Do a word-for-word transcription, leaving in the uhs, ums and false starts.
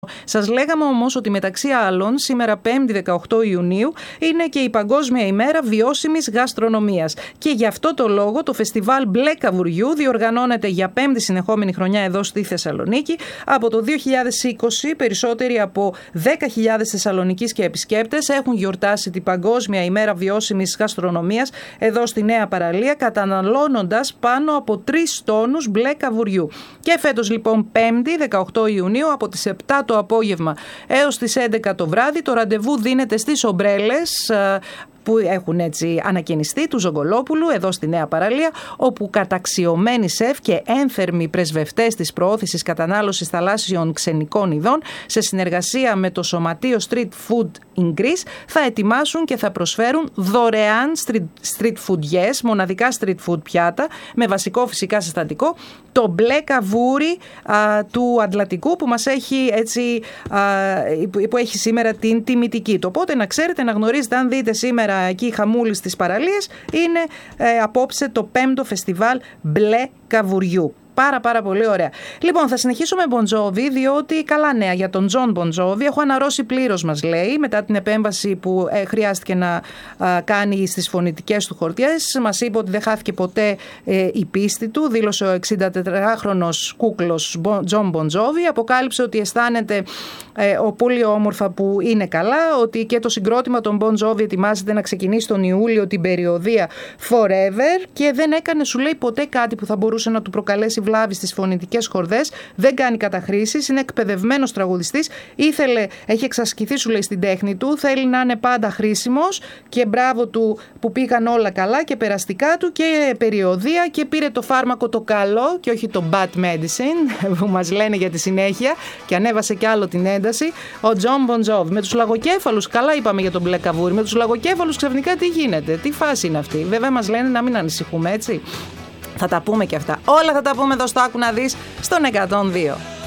Σας λέγαμε όμως ότι μεταξύ άλλων σήμερα πέμπτη δεκαοκτώ Ιουνίου είναι και η Παγκόσμια ημέρα βιώσιμης γαστρονομίας και γι' αυτό το λόγο το φεστιβάλ Μπλε Καβουριού διοργανώνεται για πέμπτη συνεχόμενη χρονιά εδώ στη Θεσσαλονίκη. Από το δύο χιλιάδες είκοσι περισσότεροι από δέκα χιλιάδες Θεσσαλονικείς και επισκέπτες έχουν γιορτάσει την Παγκόσμια ημέρα βιώσιμης γαστρονομίας εδώ στη Νέα Παραλία, καταναλώνοντας πάνω από τρεις τόνους μπλε καβουριού. Και φέτος λοιπόν πέμπτη δεκαοκτώ Ιουνίου από τις επτά το απόγευμα έως τις έντεκα το βράδυ το ραντεβού δίνεται στις ομπρέλες που έχουν έτσι ανακαινιστεί του Ζογκολόπουλου εδώ στη Νέα Παραλία, όπου καταξιωμένοι σεφ και ένθερμοι πρεσβευτές της προώθησης κατανάλωσης θαλάσσιων ξενικών ειδών σε συνεργασία με το Σωματείο Street Food in Greece θα ετοιμάσουν και θα προσφέρουν δωρεάν street, street food yes, μοναδικά street food πιάτα με βασικό φυσικά συστατικό το μπλε καβούρι α, του Ατλαντικού που μας έχει έτσι α, που έχει σήμερα την τιμητική του. Οπότε να ξέρετε, να γνωρίζετε, αν δείτε σήμερα εκεί χαμούλη στις παραλίες, είναι ε, απόψε το πέμπτο φεστιβάλ Μπλε Καβουριού. Πάρα πάρα πολύ ωραία. Λοιπόν, θα συνεχίσουμε με Bon Jovi, διότι καλά νέα για τον John Bon Jovi. Έχω αναρρώσει πλήρως, μας λέει, μετά την επέμβαση που ε, χρειάστηκε να α, κάνει στις φωνητικές του χορτιές. Μας είπε ότι δεν χάθηκε ποτέ ε, η πίστη του. Δήλωσε ο εξηντατετράχρονος κούκλος John Bon Jovi. Αποκάλυψε ότι αισθάνεται ε, ο πολύ όμορφα που είναι καλά, ότι και το συγκρότημα των Bon Jovi ετοιμάζεται να ξεκινήσει τον Ιούλιο την περιοδεία Forever και δεν έκανε, σου λέει, ποτέ κάτι που θα μπορούσε να του προκαλέσει βλάβη στις φωνητικές χορδές, δεν κάνει καταχρήσεις, είναι εκπαιδευμένος τραγουδιστής, ήθελε, έχει εξασκηθεί, σου λέει, στην τέχνη του, θέλει να είναι πάντα χρήσιμος και μπράβο του που πήγαν όλα καλά και περαστικά του και περιοδεία και πήρε το φάρμακο το καλό και όχι το bad medicine που μας λένε για τη συνέχεια και ανέβασε κι άλλο την ένταση. Ο John Bon Jovi με τους λαγοκέφαλους, καλά είπαμε για τον μπλε καβούρι, με τους λαγοκέφαλους ξαφνικά τι γίνεται, τι φάση είναι αυτή? Βέβαια μας λένε να μην ανησυχούμε, έτσι. Θα τα πούμε και αυτά. Όλα θα τα πούμε εδώ στο Άκου να δεις στον εκατόν δύο.